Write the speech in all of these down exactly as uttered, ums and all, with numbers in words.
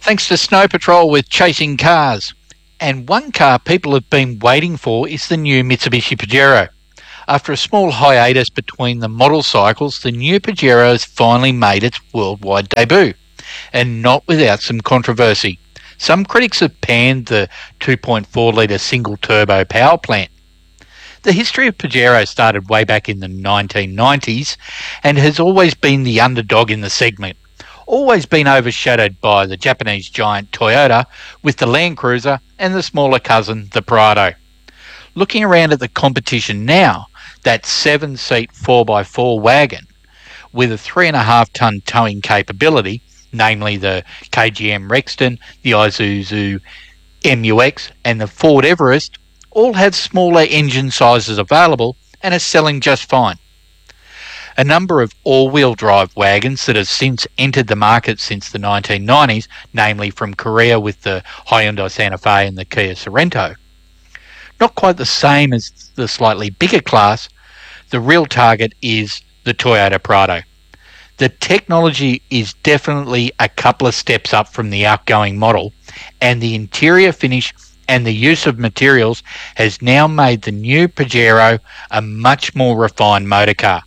Thanks to Snow Patrol with Chasing Cars. And one car people have been waiting for is the new Mitsubishi Pajero. After a small hiatus between the model cycles, the new Pajero has finally made its worldwide debut, and not without some controversy. Some critics have panned the two point four litre single-turbo power plant. The history of Pajero started way back in the nineteen nineties and has always been the underdog in the segment, always been overshadowed by the Japanese giant Toyota with the Land Cruiser and the smaller cousin, the Prado. Looking around at the competition now, that seven-seat four by four wagon with a three point five tonne towing capability, namely the K G M Rexton, the Isuzu M U X and the Ford Everest, all have smaller engine sizes available and are selling just fine. A number of all-wheel drive wagons that have since entered the market since the nineteen nineties, namely from Korea with the Hyundai Santa Fe and the Kia Sorento. Not quite the same as the slightly bigger class, the real target is the Toyota Prado. The technology is definitely a couple of steps up from the outgoing model, and the interior finish and the use of materials has now made the new Pajero a much more refined motor car.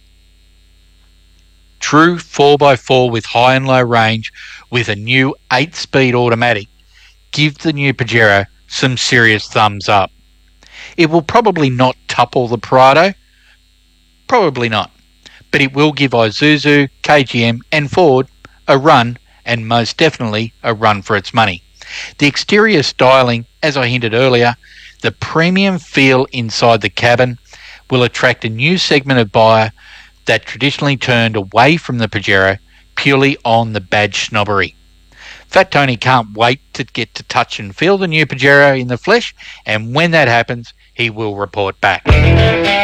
True four by four with high and low range with a new eight speed automatic give the new Pajero some serious thumbs up. It will probably not topple the Prado, probably not, but it will give Isuzu, K G M and Ford a run, and most definitely a run for its money. The exterior styling, as I hinted earlier, the premium feel inside the cabin will attract a new segment of buyer that traditionally turned away from the Pajero purely on the badge snobbery. Fat Tony can't wait to get to touch and feel the new Pajero in the flesh, and when that happens, he will report back.